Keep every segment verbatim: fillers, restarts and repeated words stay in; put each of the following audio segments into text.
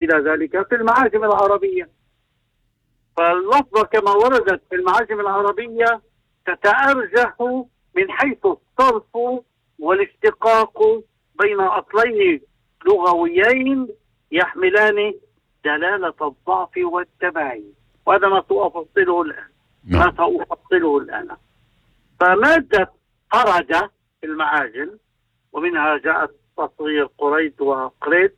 إلى ذلك في المعاجم العربية. فاللفظة كما وردت في المعاجم العربية تتأرجح من حيث الصرف والاشتقاق بين أصلين لغويين يحملان دلالة الضعف والتباين، وهذا ما سأفصله الآن ما سأفصله الآن. فمادة قرد في المعاجم، ومنها جاءت تصغير قريد وقريد،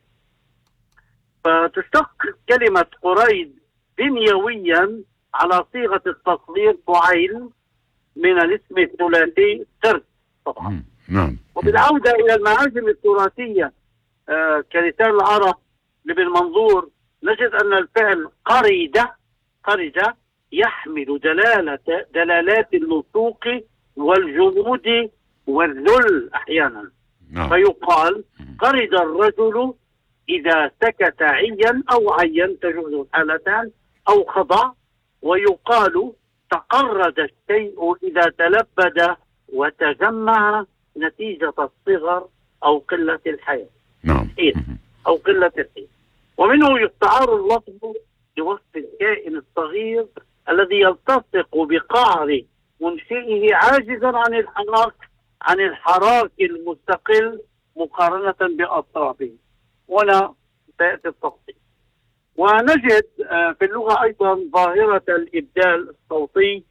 فتشتق كلمة قريد بنيويا على صيغة التصغير قعيل من الاسم الثلاثي قرد طبعا. نعم. وبالعودة إلى المعاجم التراثية آه كلسان العرب لابن منظور، نجد أن الفعل قرد قرد يحمل دلالة دلالات اللصوق والجمود والذل أحيانا. نعم. فيقال قرد الرجل إذا سكت عيا أو عيا، تجوز الحالتان، أو خضع. ويقال تقرد الشيء إذا تلبد وتجمع نتيجة الصغر أو قلة الحياة. نعم. أو قلة الحياة. ومنه يستعار اللفظ لوصف الكائن الصغير الذي يلتصق بقعر منشئه عاجزا عن الحراك عن الحراك المستقل مقارنة بأطرافه. ولا تأتي التفصيل. ونجد في اللغة أيضا ظاهرة الإبدال الصوتي،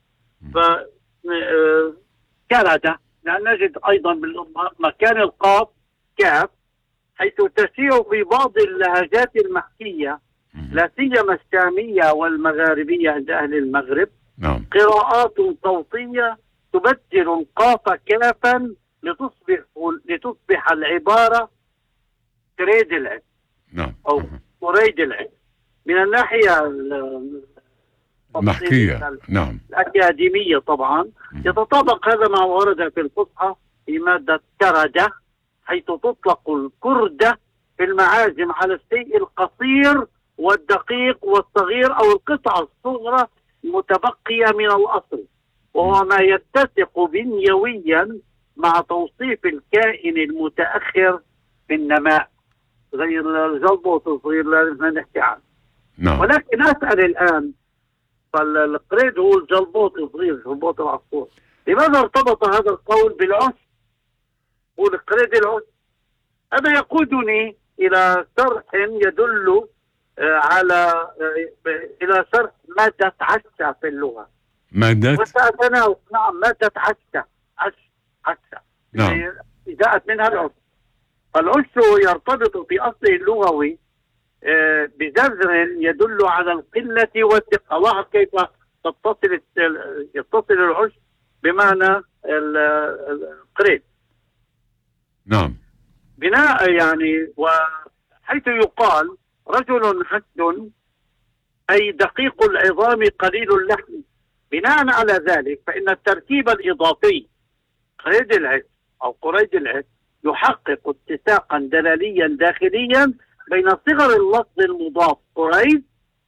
فكرد نجد أيضا مكان القاف كاف، حيث تشيع في بعض اللهجات المحكية لا سيما الشامية والمغاربية عند أهل المغرب. نعم. قراءات صوتية تبدل القاف كافا لتصبح لتصبح العبارة كريد العلم. نعم. أو قريد العلم من الناحية المحكية. نعم. الأكاديمية طبعا. يتطابق هذا ما ورد في الفصحى في مادة كردة، حيث تطلق الكردة في المعاجم على الشيء القصير والدقيق والصغير أو القطعة الصغرى المتبقية من الأصل، وهو ما يتسق بنيويا مع توصيف الكائن المتأخر في النماء، زي الجلبوت الصغير اللي نحكي عنه. نعم. ولكن أسأل الآن، فالقريد هو الجلبوت الصغير، جلبوت العصفور، لماذا ارتبط هذا القول بالعش؟ هو القريد العش. هذا يقودني إلى شرح يدل على إلى شرح مادة عشة في اللغة. مادة وسأتناول نعم مادة عشة عش عشة نعم. جاءت منها العش. العش يرتبط في أصله اللغوي بجذر يدل على القلة والثقة. لاحظ كيف تتصل يتصل العش بمعنى القريد. نعم. بناء يعني، وحيث يقال رجل حد أي دقيق العظام قليل اللحم. بناء على ذلك فإن التركيب الإضافي قريد العش أو قريد العش يحقق اتساقا دلاليا داخليا بين صغر اللفظ المضاف قريد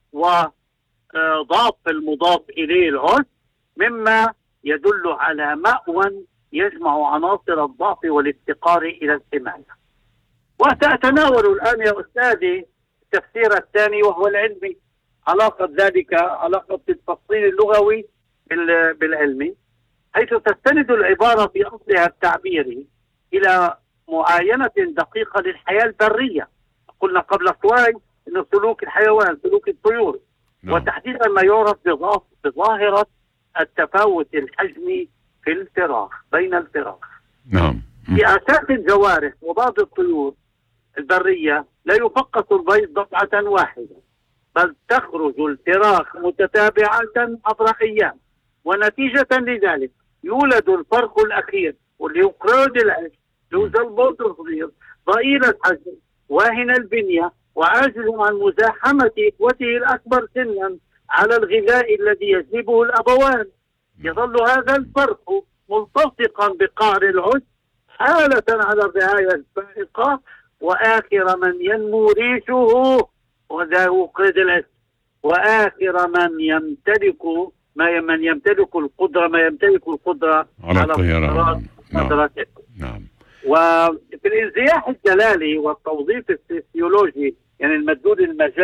وضعف المضاف إليه العش، مما يدل على مأوى يجمع عناصر الضعف والافتقار إلى الحماية. وسأتناول الآن يا أستاذي التفسير الثاني وهو العلمي، علاقة ذلك علاقة التفصيل اللغوي بالعلمي، حيث تستند العبارة في أصلها التعبيري إلى معاينة دقيقة للحياة البرية. قلنا قبل شوي أن سلوك الحيوان سلوك الطيور. نعم. وتحديدا ما يعرف بظاهرة التفاوت الحجمي في الفراخ بين الفراخ. نعم. في أساس الجوارح وبعض الطيور البرية لا يفقس البيض دفعة واحدة، بل تخرج الفراخ متتابعة عبر أيام، ونتيجة لذلك يولد الفرخ الأخير واللي هو قريد العش، له جلبوت صغير ضئيل الحجم واهن البنية وعاجز عن مزاحمة إخوته الأكبر سنا على الغذاء الذي يجلبه الأبوان. يظل هذا الفرخ ملتصقا بقعر العش حالة على الرعاية الفائقة، وآخر من ينمو ريشه وذا هو قريد العش، وآخر من يمتلك ما من يمتلك القدرة ما يمتلك القدرة على الطيران. نعم. نعم. وفي الانزياح الجلالي والتوظيف الفسيولوجي، يعني المدلول المجالي